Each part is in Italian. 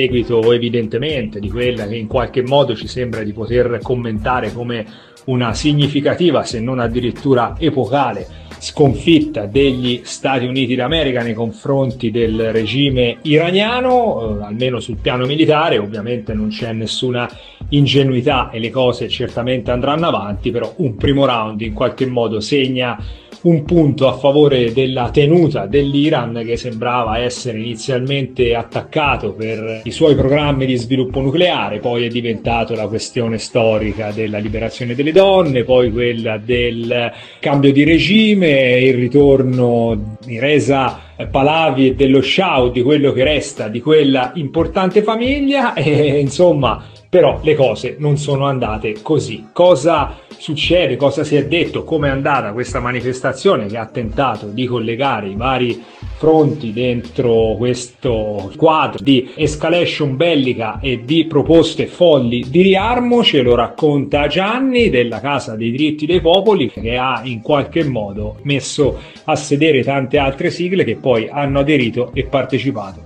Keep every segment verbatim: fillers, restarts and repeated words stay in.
seguito evidentemente di quella che in qualche modo ci sembra di poter commentare come una significativa, se non addirittura epocale, sconfitta degli Stati Uniti d'America nei confronti del regime iraniano, eh, almeno sul piano militare. Ovviamente non c'è nessuna ingenuità e le cose certamente andranno avanti, però un primo round in qualche modo segna un punto a favore della tenuta dell'Iran, che sembrava essere inizialmente attaccato per i suoi programmi di sviluppo nucleare, poi è diventato la questione storica della liberazione delle donne, poi quella del cambio di regime, il ritorno di Reza Pahlavi e dello Shah, di quello che resta di quella importante famiglia, e insomma però le cose non sono andate così. Cosa succede? Cosa si è detto? Come è andata questa manifestazione che ha tentato di collegare i vari fronti dentro questo quadro di escalation bellica e di proposte folli di riarmo? Ce lo racconta Gianni della Casa dei Diritti dei Popoli, che ha in qualche modo messo a sedere tante altre sigle che poi hanno aderito e partecipato.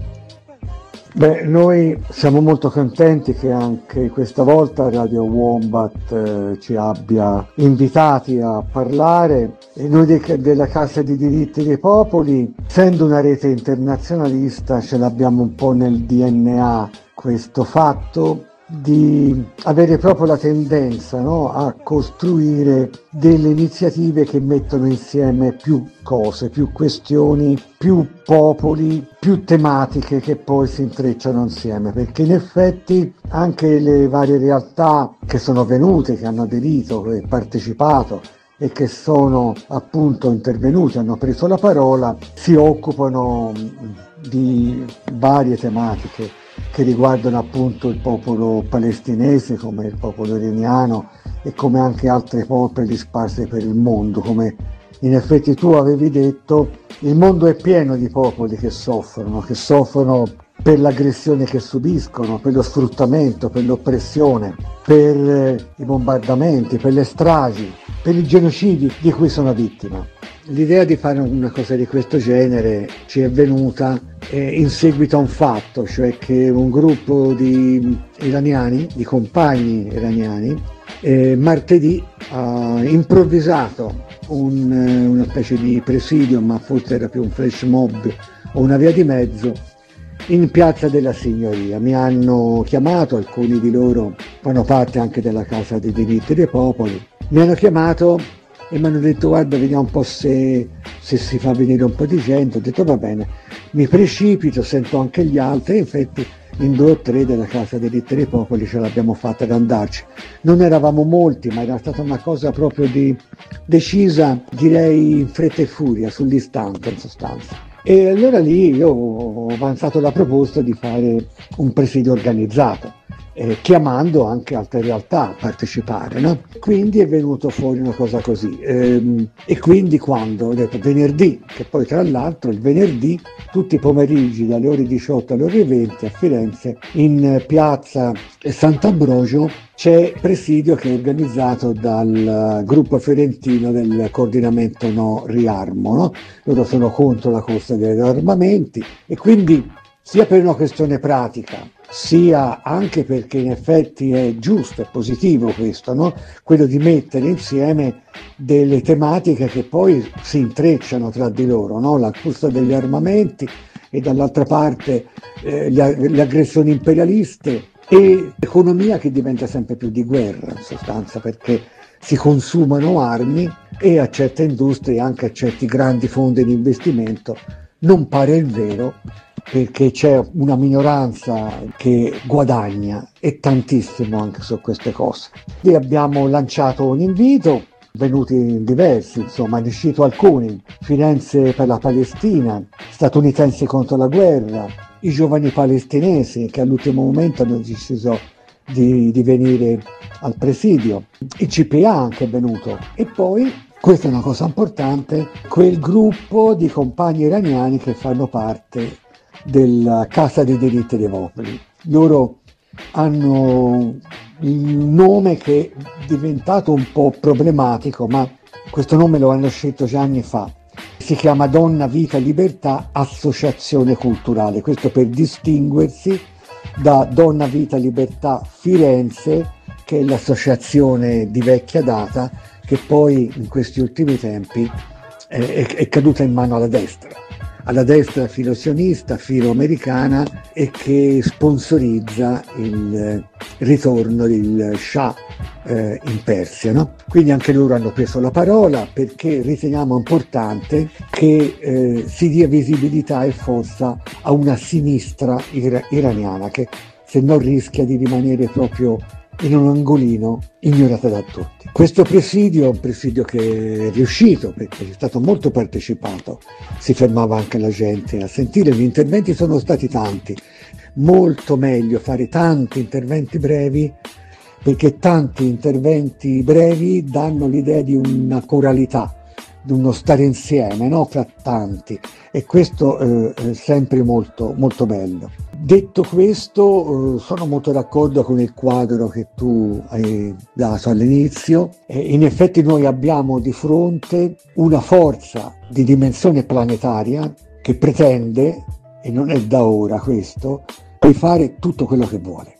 Beh, noi siamo molto contenti che anche questa volta Radio Wombat eh, ci abbia invitati a parlare, e noi de- della Casa dei Diritti dei Popoli, essendo una rete internazionalista, ce l'abbiamo un po' nel D N A questo fatto di avere proprio la tendenza, no, a costruire delle iniziative che mettono insieme più cose, più questioni, più popoli, più tematiche che poi si intrecciano insieme, perché in effetti anche le varie realtà che sono venute, che hanno aderito e partecipato e che sono appunto intervenute, hanno preso la parola, si occupano di varie tematiche che riguardano appunto il popolo palestinese, come il popolo iraniano e come anche altri popoli sparsi per il mondo. Come in effetti tu avevi detto, il mondo è pieno di popoli che soffrono, che soffrono per l'aggressione che subiscono, per lo sfruttamento, per l'oppressione, per eh, i bombardamenti, per le stragi, per i genocidi di cui sono vittima. L'idea di fare una cosa di questo genere ci è venuta eh, in seguito a un fatto, cioè che un gruppo di iraniani, di compagni iraniani, eh, martedì ha improvvisato un, eh, una specie di presidio, ma forse era più un flash mob o una via di mezzo, in Piazza della Signoria. Mi hanno chiamato, alcuni di loro fanno parte anche della Casa dei Diritti dei Popoli, mi hanno chiamato e mi hanno detto: guarda, vediamo un po' se, se si fa venire un po' di gente. Ho detto va bene, mi precipito, sento anche gli altri, e infatti in due o tre della Casa dei Diritti dei Popoli ce l'abbiamo fatta ad andarci. Non eravamo molti, ma era stata una cosa proprio di, decisa, direi in fretta e furia, sull'istante in sostanza. E allora lì io ho avanzato la proposta di fare un presidio organizzato, eh, chiamando anche altre realtà a partecipare, no? Quindi è venuto fuori una cosa così. Ehm, e quindi quando? Ho detto venerdì, che poi tra l'altro il venerdì, tutti i pomeriggi dalle ore diciotto alle ore venti a Firenze, in piazza Sant'Ambrogio, c'è presidio che è organizzato dal gruppo fiorentino del coordinamento No Riarmo, no? Loro sono contro la corsa degli armamenti, e quindi sia per una questione pratica, sia anche perché in effetti è giusto, è positivo questo, no? Quello di mettere insieme delle tematiche che poi si intrecciano tra di loro, no? La corsa degli armamenti e dall'altra parte eh, le, le aggressioni imperialiste e l'economia che diventa sempre più di guerra in sostanza, perché si consumano armi e a certe industrie, anche a certi grandi fondi di investimento, non pare il vero, perché c'è una minoranza che guadagna, e tantissimo anche su queste cose. Lì abbiamo lanciato un invito, venuti diversi, insomma, ne cito alcuni: Firenze per la Palestina, Statunitensi contro la guerra, i giovani palestinesi che all'ultimo momento hanno deciso di, di venire al presidio, il C P A anche è venuto, e poi, questa è una cosa importante, quel gruppo di compagni iraniani che fanno parte della Casa dei Diritti dei Popoli. Loro hanno il nome che è diventato un po' problematico, ma questo nome lo hanno scelto già anni fa. Si chiama Donna, Vita, Libertà, Associazione Culturale, questo per distinguersi da Donna Vita Libertà Firenze, che è l'associazione di vecchia data che poi in questi ultimi tempi è, è, è caduta in mano alla destra, alla destra filosionista, filoamericana, e che sponsorizza il ritorno del Shah eh, in Persia, no? Quindi anche loro hanno preso la parola, perché riteniamo importante che eh, si dia visibilità e forza a una sinistra ira- iraniana che se no rischia di rimanere proprio in un angolino ignorata da tutti. Questo presidio è un presidio che è riuscito perché è stato molto partecipato, si fermava anche la gente a sentire, gli interventi sono stati tanti, molto meglio fare tanti interventi brevi, perché tanti interventi brevi danno l'idea di una coralità, di uno stare insieme, no? Fra tanti, e questo eh, è sempre molto, molto bello. Detto questo, eh, sono molto d'accordo con il quadro che tu hai dato all'inizio. Eh, in effetti noi abbiamo di fronte una forza di dimensione planetaria che pretende, e non è da ora questo, di fare tutto quello che vuole,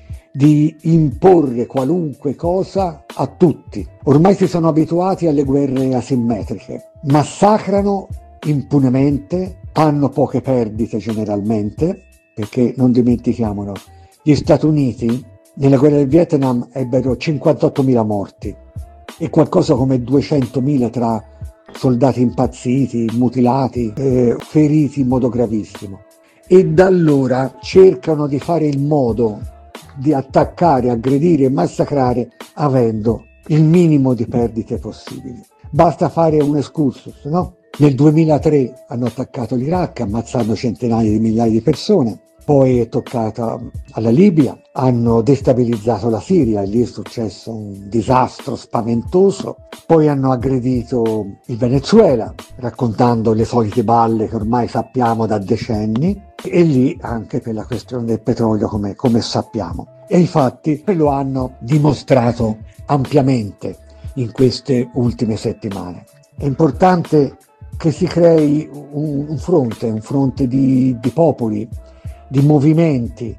di imporre qualunque cosa a tutti. Ormai si sono abituati alle guerre asimmetriche, massacrano impunemente, hanno poche perdite generalmente, perché non dimentichiamolo, gli Stati Uniti nella guerra del Vietnam ebbero cinquantottomila morti e qualcosa come duecentomila tra soldati impazziti, mutilati, eh, feriti in modo gravissimo. E da allora cercano di fare il modo di attaccare, aggredire e massacrare avendo il minimo di perdite possibili. Basta fare un excursus, no? Nel duemilatré hanno attaccato l'Iraq ammazzando centinaia di migliaia di persone, poi è toccata alla Libia, hanno destabilizzato la Siria e lì è successo un disastro spaventoso, poi hanno aggredito il Venezuela raccontando le solite balle che ormai sappiamo da decenni, e lì anche per la questione del petrolio come, come sappiamo. E infatti lo hanno dimostrato ampiamente in queste ultime settimane. È importante che si crei un, un fronte, un fronte di, di popoli, di movimenti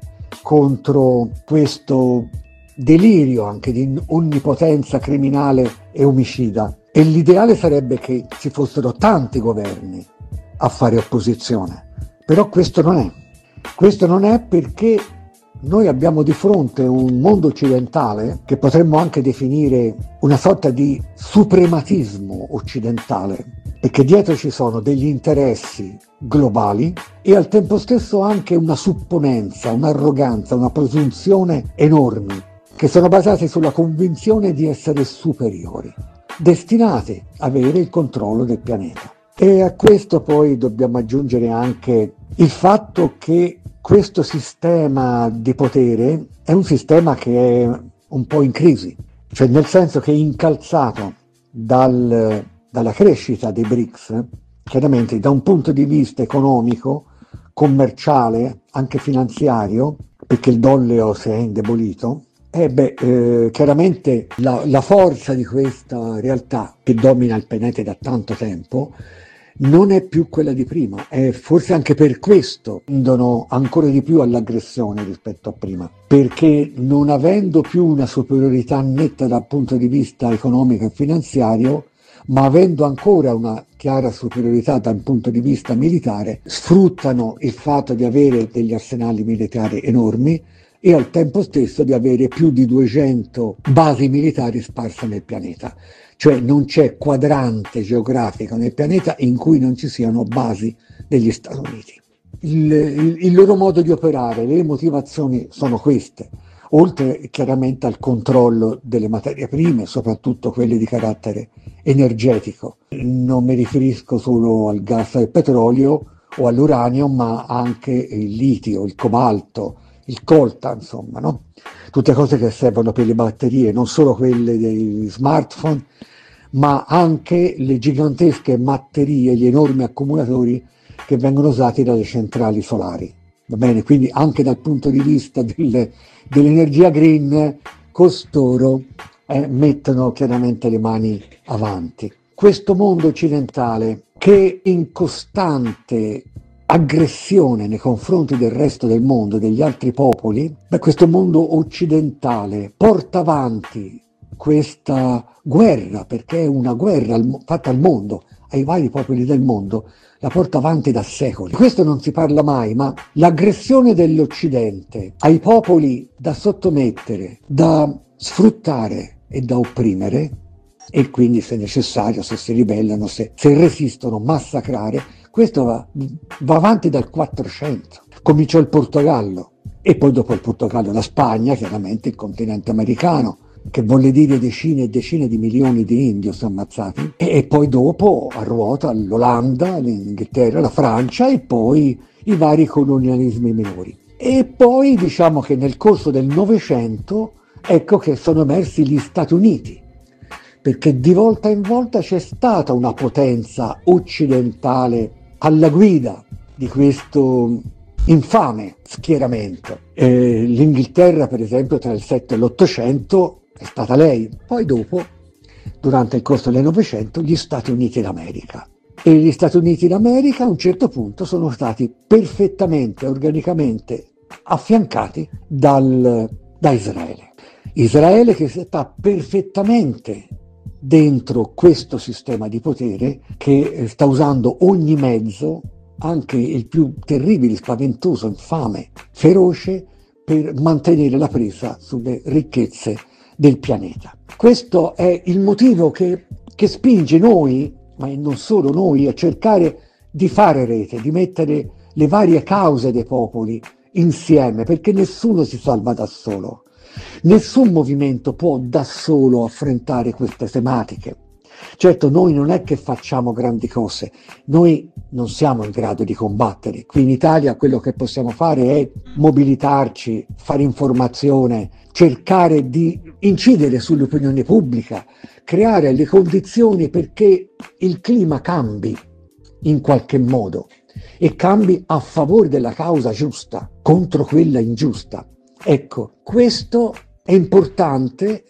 contro questo delirio anche di onnipotenza criminale e omicida. E l'ideale sarebbe che ci fossero tanti governi a fare opposizione, però questo non è. Questo non è perché noi abbiamo di fronte un mondo occidentale che potremmo anche definire una sorta di suprematismo occidentale, perché dietro ci sono degli interessi globali e al tempo stesso anche una supponenza, un'arroganza, una presunzione enormi, che sono basati sulla convinzione di essere superiori, destinati ad avere il controllo del pianeta. E a questo poi dobbiamo aggiungere anche il fatto che questo sistema di potere è un sistema che è un po' in crisi, cioè nel senso che è incalzato dal, dalla crescita dei B R I C S, chiaramente da un punto di vista economico, commerciale, anche finanziario, perché il dollaro si è indebolito. E beh, eh, chiaramente la, la forza di questa realtà che domina il pianeta da tanto tempo non è più quella di prima, e forse anche per questo tendono ancora di più all'aggressione rispetto a prima, perché non avendo più una superiorità netta dal punto di vista economico e finanziario, ma avendo ancora una chiara superiorità dal punto di vista militare, sfruttano il fatto di avere degli arsenali militari enormi e al tempo stesso di avere più di duecento basi militari sparse nel pianeta. Cioè non c'è quadrante geografico nel pianeta in cui non ci siano basi degli Stati Uniti. Il, il, il loro modo di operare, le motivazioni sono queste, oltre chiaramente al controllo delle materie prime, soprattutto quelle di carattere energetico. Non mi riferisco solo al gas e al petrolio o all'uranio, ma anche il litio, il cobalto, il coltan, insomma, no? Tutte cose che servono per le batterie, non solo quelle dei smartphone, ma anche le gigantesche batterie, gli enormi accumulatori che vengono usati dalle centrali solari. Va bene? Quindi anche dal punto di vista delle, dell'energia green, costoro eh, mettono chiaramente le mani avanti. Questo mondo occidentale che è in costante aggressione nei confronti del resto del mondo, degli altri popoli, beh, questo mondo occidentale porta avanti questa guerra, perché è una guerra al, fatta al mondo, ai vari popoli del mondo, la porta avanti da secoli. Di questo non si parla mai, ma l'aggressione dell'Occidente ai popoli da sottomettere, da sfruttare e da opprimere, e quindi se necessario, se si ribellano, se, se resistono, massacrare, questo va, va avanti dal quattrocento. Cominciò il Portogallo e poi dopo il Portogallo la Spagna, chiaramente il continente americano, che volle dire decine e decine di milioni di indios ammazzati, e, e poi dopo a ruota l'Olanda, l'Inghilterra, la Francia e poi i vari colonialismi minori. E poi diciamo che nel corso del Novecento ecco che sono emersi gli Stati Uniti, perché di volta in volta c'è stata una potenza occidentale alla guida di questo infame schieramento. Eh, L'Inghilterra, per esempio, tra il sette e l'Ottocento è stata lei. Poi dopo, durante il corso del Novecento, gli Stati Uniti d'America. E gli Stati Uniti d'America a un certo punto sono stati perfettamente, organicamente affiancati dal, da Israele. Israele che sta perfettamente dentro questo sistema di potere, che sta usando ogni mezzo, anche il più terribile, spaventoso, infame, feroce, per mantenere la presa sulle ricchezze del pianeta. Questo è il motivo che, che spinge noi, ma non solo noi, a cercare di fare rete, di mettere le varie cause dei popoli insieme, perché nessuno si salva da solo. Nessun movimento può da solo affrontare queste tematiche. Certo, noi non è che facciamo grandi cose, noi non siamo in grado di combattere. Qui in Italia quello che possiamo fare è mobilitarci, fare informazione, cercare di incidere sull'opinione pubblica, creare le condizioni perché il clima cambi in qualche modo e cambi a favore della causa giusta, contro quella ingiusta. Ecco, questo è importante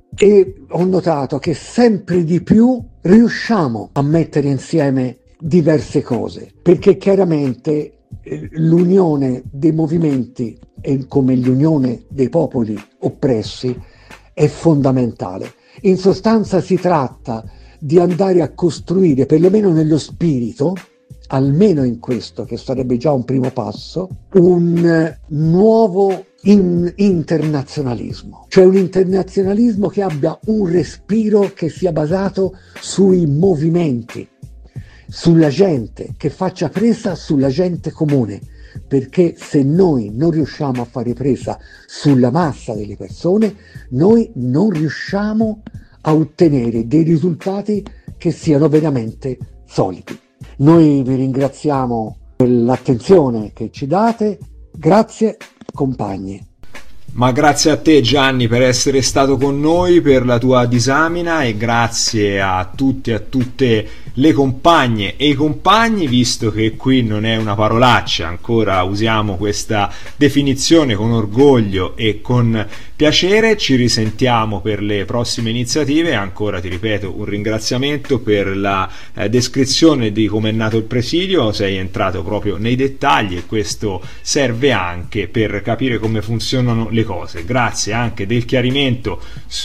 e ho notato che sempre di più riusciamo a mettere insieme diverse cose, perché chiaramente eh, l'unione dei movimenti e come l'unione dei popoli oppressi è fondamentale. In sostanza si tratta di andare a costruire, perlomeno nello spirito, almeno in questo, che sarebbe già un primo passo, un nuovo in internazionalismo, cioè un internazionalismo che abbia un respiro che sia basato sui movimenti, sulla gente, che faccia presa sulla gente comune, perché se noi non riusciamo a fare presa sulla massa delle persone, noi non riusciamo a ottenere dei risultati che siano veramente solidi. Noi vi ringraziamo per l'attenzione che ci date, grazie compagni. Ma grazie a te Gianni per essere stato con noi, per la tua disamina, e grazie a tutti e a tutte le compagne e i compagni, visto che qui non è una parolaccia, ancora usiamo questa definizione con orgoglio e con piacere. Ci risentiamo per le prossime iniziative. Ancora ti ripeto un ringraziamento per la eh, descrizione di come è nato il presidio, sei entrato proprio nei dettagli e questo serve anche per capire come funzionano le cose. Grazie anche del chiarimento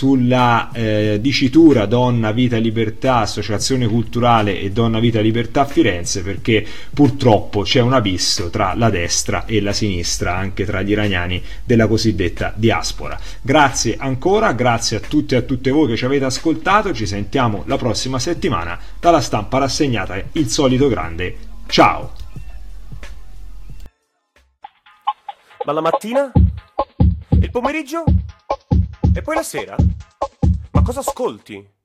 sulla eh, dicitura Donna Vita Libertà Associazione Culturale e Donna Vita Libertà Firenze, perché purtroppo c'è un abisso tra la destra e la sinistra, anche tra gli iraniani della cosiddetta diaspora. Grazie ancora, grazie a tutti e a tutte voi che ci avete ascoltato, ci sentiamo la prossima settimana. Dalla Stampa Rassegnata, il solito grande ciao. Ma la mattina? Il pomeriggio? E poi la sera? Ma cosa ascolti?